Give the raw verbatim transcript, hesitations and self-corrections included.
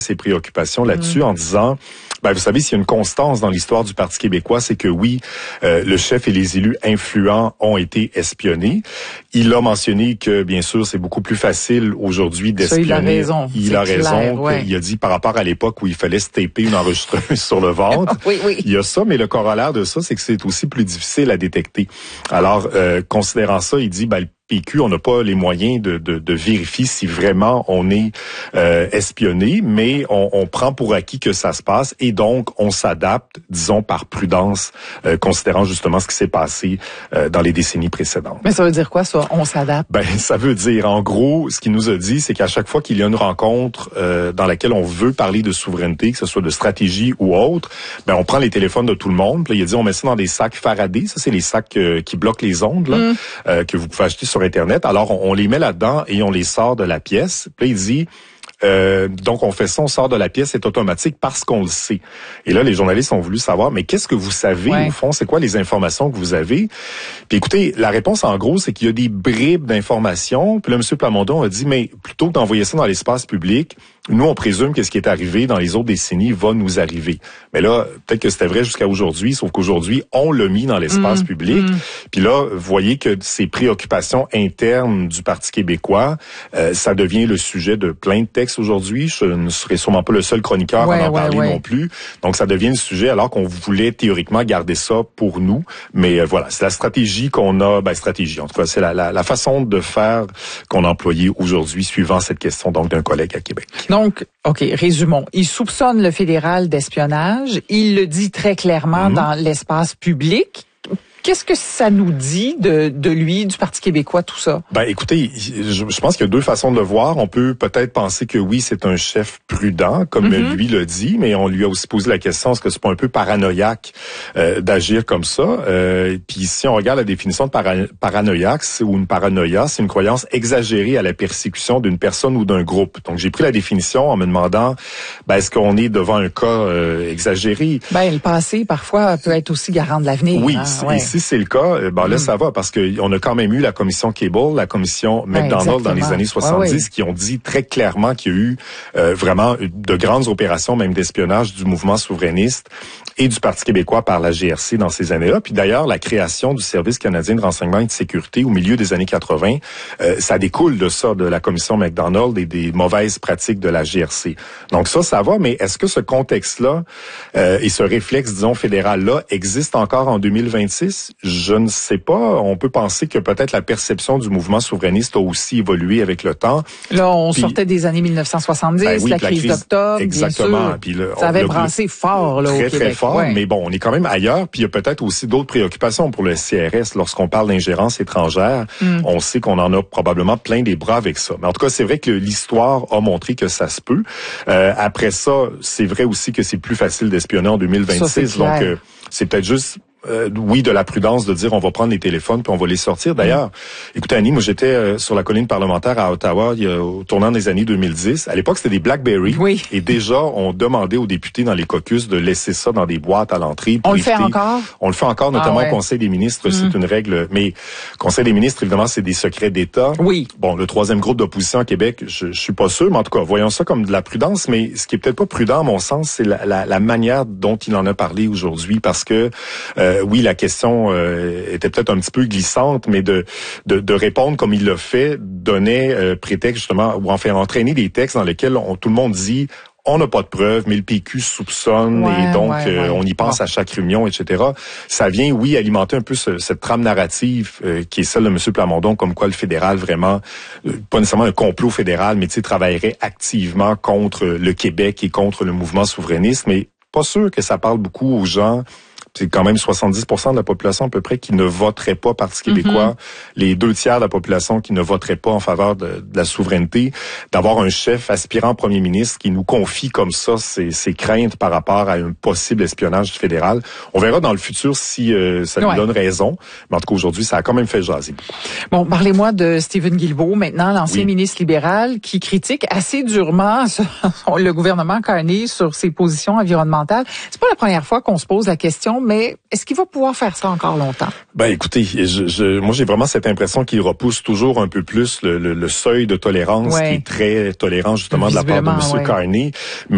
ses préoccupations là-dessus mmh. en disant, ben, vous savez, s'il y a une constance dans l'histoire du Parti québécois, c'est que oui, euh, le chef et les élus influents ont été espionnés. Il a mentionné que, bien sûr, c'est beaucoup plus facile aujourd'hui d'espionner. Ça, il a raison. Il a raison. Clair, ouais. Il a dit par rapport à l'époque où il fallait se taper une enregistreuse sur le ventre. oui, oui. Il y a ça, mais le corollaire de ça, c'est que c'est aussi plus difficile à détecter. Alors, euh, considérant ça, il dit, ben, le P Q, on n'a pas les moyens de, de, de vérifier si vraiment on est euh, espionné, mais on, on prend pour acquis que ça se passe et donc on s'adapte, disons, par prudence, euh, considérant justement ce qui s'est passé euh, dans les décennies précédentes. Mais ça veut dire quoi, ça, on s'adapte? Ben, ça veut dire, en gros, ce qu'il nous a dit, c'est qu'à chaque fois qu'il y a une rencontre euh, dans laquelle on veut parler de souveraineté, que ce soit de stratégie ou autre, ben on prend les téléphones de tout le monde. Puis là, il a dit, on met ça dans des sacs Faraday. Ça, c'est les sacs euh, qui bloquent les ondes, là, mm. euh, que vous pouvez acheter sur Internet. Alors, on, on les met là-dedans et on les sort de la pièce. Puis là, il dit, euh, donc on fait ça, on sort de la pièce, c'est automatique parce qu'on le sait. Et là, les journalistes ont voulu savoir, mais qu'est-ce que vous savez ouais. au fond? C'est quoi les informations que vous avez? Puis écoutez, la réponse en gros, c'est qu'il y a des bribes d'informations. Puis là, M. Plamondon a dit, mais plutôt que d'envoyer ça dans l'espace public, nous, on présume que ce qui est arrivé dans les autres décennies va nous arriver. Mais là, peut-être que c'était vrai jusqu'à aujourd'hui, sauf qu'aujourd'hui, on l'a mis dans l'espace mmh, public. Mmh. Puis là, vous voyez que ces préoccupations internes du Parti québécois, euh, ça devient le sujet de plein de textes aujourd'hui. Je ne serai sûrement pas le seul chroniqueur ouais, à en ouais, parler ouais. non plus. Donc, ça devient le sujet alors qu'on voulait théoriquement garder ça pour nous. Mais euh, voilà, c'est la stratégie qu'on a, ben stratégie, en tout cas, c'est la, la, la façon de faire qu'on a employée aujourd'hui, suivant cette question donc d'un collègue à Québec. Donc, OK, résumons. Il soupçonne le fédéral d'espionnage. Il le dit très clairement mmh. dans l'espace public. Qu'est-ce que ça nous dit de, de lui, du Parti québécois, tout ça? Ben, écoutez, je, je pense qu'il y a deux façons de le voir. On peut peut-être penser que oui, c'est un chef prudent, comme mm-hmm. lui le dit, mais on lui a aussi posé la question, est-ce que c'est pas un peu paranoïaque euh, d'agir comme ça? Euh, puis si on regarde la définition de para- paranoïaque ou une paranoïa, c'est une croyance exagérée à la persécution d'une personne ou d'un groupe. Donc, j'ai pris la définition en me demandant, ben, est-ce qu'on est devant un cas euh, exagéré? Ben, le passé, parfois, peut être aussi garant de l'avenir. Oui, hein? ouais. Si c'est le cas, ben là, mm. ça va, parce qu'on a quand même eu la commission Cable, la commission McDonald ouais, dans les années soixante-dix, ouais, ouais. qui ont dit très clairement qu'il y a eu euh, vraiment de grandes opérations, même d'espionnage du mouvement souverainiste et du Parti québécois par la G R C dans ces années-là. Puis d'ailleurs, la création du Service canadien de renseignement et de sécurité au milieu des années quatre-vingt, euh, ça découle de ça, de la commission McDonald et des mauvaises pratiques de la G R C. Donc ça, ça va, mais est-ce que ce contexte-là euh, et ce réflexe, disons, fédéral-là existe encore en deux mille vingt-six? Je ne sais pas. On peut penser que peut-être la perception du mouvement souverainiste a aussi évolué avec le temps. Là, on Puis, sortait des années mille neuf cent soixante-dix, ben oui, la, crise crise d'octobre, exactement. bien sûr. Puis le, ça avait le, brassé fort là, très, au Québec. Très fort, ouais. mais bon, on est quand même ailleurs. Puis il y a peut-être aussi d'autres préoccupations pour le C R S. Lorsqu'on parle d'ingérence étrangère, mm. on sait qu'on en a probablement plein des bras avec ça. Mais en tout cas, c'est vrai que l'histoire a montré que ça se peut. Euh, après ça, c'est vrai aussi que c'est plus facile d'espionner en deux mille vingt-six. Ça, donc, euh, c'est peut-être juste... Euh, oui, de la prudence de dire on va prendre les téléphones puis on va les sortir. D'ailleurs, mmh. écoutez Annie, moi j'étais euh, sur la colline parlementaire à Ottawa il y a, au tournant des années deux mille dix. À l'époque, c'était des BlackBerry. Oui. Et déjà, on demandait aux députés dans les caucus de laisser ça dans des boîtes à l'entrée. On éviter. le fait encore? On le fait encore, notamment ah ouais. au Conseil des ministres. Mmh. C'est une règle. Mais Conseil des ministres, évidemment, c'est des secrets d'État. Oui. Bon, le troisième groupe d'opposition à Québec, je, je suis pas sûr, mais en tout cas, voyons ça comme de la prudence. Mais ce qui est peut-être pas prudent, à mon sens, c'est la, la, la manière dont il en a parlé aujourd'hui. Parce que, euh, oui, la question Euh, était peut-être un petit peu glissante, mais de de, de répondre comme il l'a fait donnait euh, prétexte justement, ou en fait entraîner des textes dans lesquels on, tout le monde dit on n'a pas de preuves, mais le P Q soupçonne ouais, et donc ouais, euh, ouais. on y pense ouais. à chaque réunion, et cetera. Ça vient, oui, alimenter un peu ce, cette trame narrative euh, qui est celle de M. Plamondon, comme quoi le fédéral vraiment, euh, pas nécessairement un complot fédéral, mais tu sais, travaillerait activement contre le Québec et contre le mouvement souverainiste, mais pas sûr que ça parle beaucoup aux gens. C'est quand même soixante-dix pour cent de la population à peu près qui ne voterait pas Parti québécois, mm-hmm. les deux tiers de la population qui ne voterait pas en faveur de, de la souveraineté, d'avoir un chef aspirant premier ministre qui nous confie comme ça ses, ses craintes par rapport à un possible espionnage fédéral. On verra dans le futur si euh, ça lui ouais. donne raison, mais en tout cas aujourd'hui, ça a quand même fait jaser. Bon, parlez-moi de Stephen Guilbeault, maintenant l'ancien oui. ministre libéral qui critique assez durement le gouvernement Carney sur ses positions environnementales. C'est pas la première fois qu'on se pose la question, mais est-ce qu'il va pouvoir faire ça encore longtemps? Ben écoutez, je, je, moi j'ai vraiment cette impression qu'il repousse toujours un peu plus le, le, le seuil de tolérance ouais. qui est très tolérant justement de la part de M. Ouais. Carney. Mais